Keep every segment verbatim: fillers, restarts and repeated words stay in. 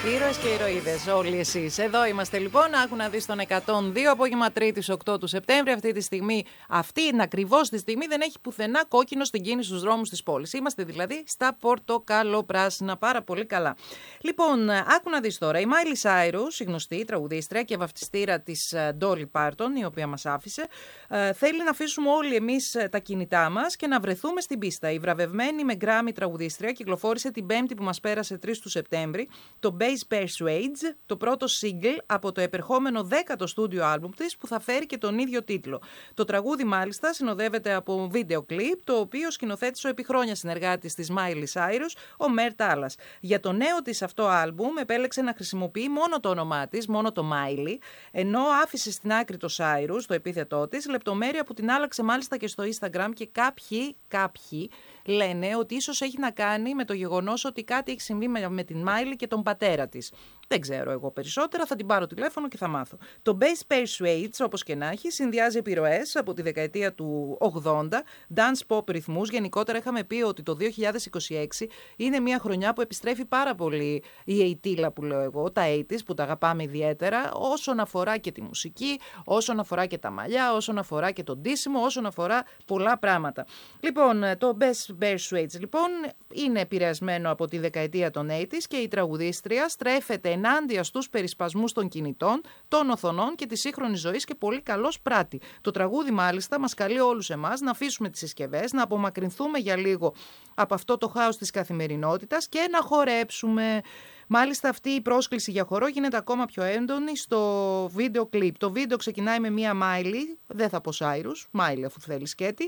Ήρωες και ηρωίδες, όλοι εσείς. Εδώ είμαστε λοιπόν. Άκου να δεις τον εκατόν δύο, απόγευμα Τρίτης οκτώ του Σεπτέμβρη. Αυτή τη στιγμή, αυτήν ακριβώς τη στιγμή, δεν έχει πουθενά κόκκινο στην κίνηση στους δρόμους της πόλης. Είμαστε δηλαδή στα πορτοκαλοπράσινα. Πάρα πολύ καλά. Λοιπόν, άκου να δεις τώρα. Η Miley Cyrus, η γνωστή τραγουδίστρια και βαφτιστήρα της Dolly Parton, η οποία μας άφησε, θέλει να αφήσουμε όλοι εμείς τα κινητά μας και να βρεθούμε στην πίστα. Η βραβευμένη με Grammy τραγουδίστρια κυκλοφόρησε την Πέμπτη που μας πέρασε τρεις του Σεπτέμβρη το Base Persuades, το πρώτο single από το επερχόμενο δέκατο στούντιο άλμπουμ της που θα φέρει και τον ίδιο τίτλο. Το τραγούδι μάλιστα συνοδεύεται από βίντεο κλιπ, το οποίο σκηνοθέτησε ο επί χρόνια συνεργάτης της Miley Cyrus, ο Mert Talas. Για το νέο της αυτό άλμπουμ επέλεξε να χρησιμοποιεί μόνο το όνομά της, μόνο το Miley, ενώ άφησε στην άκρη το Cyrus, το επίθετό της, λεπτομέρεια που την άλλαξε μάλιστα και στο Instagram και κάποιοι, κάποιοι λένε ότι ίσως έχει να κάνει με το γεγονός ότι κάτι έχει συμβεί με την Miley και τον πατέρα της. Δεν ξέρω εγώ περισσότερα, θα την πάρω τηλέφωνο και θα μάθω. Το Base Persuades, όπως και να έχει, συνδυάζει επιρροές από τη δεκαετία του ογδόντα, dance pop ρυθμούς. Γενικότερα είχαμε πει ότι το δύο χιλιάδες είκοσι έξι είναι μια χρονιά που επιστρέφει πάρα πολύ η ογδόντα που λέω εγώ, τα ογδόντα που τα αγαπάμε ιδιαίτερα, όσον αφορά και τη μουσική, όσον αφορά και τα μαλλιά, όσον αφορά και τον ντύσιμο, όσον αφορά πολλά πράγματα. Λοιπόν, το Base Persuades λοιπόν είναι επηρεασμένο από τη δεκαετία των ογδόντα και η τραγουδίστρια στρέφεται ενάντια στους περισπασμούς των κινητών, των οθονών και της σύγχρονης ζωής και πολύ καλώς πράττει. Το τραγούδι μάλιστα μας καλεί όλους εμάς να αφήσουμε τις συσκευές, να απομακρυνθούμε για λίγο από αυτό το χάος της καθημερινότητας και να χορέψουμε. Μάλιστα αυτή η πρόσκληση για χορό γίνεται ακόμα πιο έντονη στο βίντεο κλιπ. Το βίντεο ξεκινάει με μία Miley, δεν θα πω Cyrus, Miley αφού θέλει σκέτη,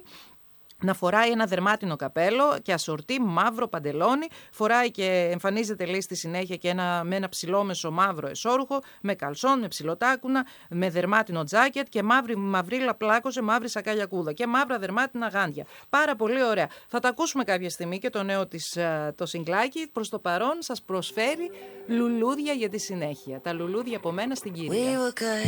να φοράει ένα δερμάτινο καπέλο και ασορτή μαύρο παντελόνι. Φοράει και εμφανίζεται λέει στη συνέχεια και ένα, με ένα ψηλόμεσο μαύρο εσώρουχο, με καλσόν, με ψιλοτάκουνα, με δερμάτινο τζάκετ και μαύρη μαυρίλα πλάκωσε, μαύρη σακάλια κούδα και μαύρα δερμάτινα γάντια. Πάρα πολύ ωραία. Θα τα ακούσουμε κάποια στιγμή και το νέο της το συγκλάκι. Προς το παρόν σας προσφέρει λουλούδια για τη συνέχεια. Τα λουλούδια από μένα στην κυρία.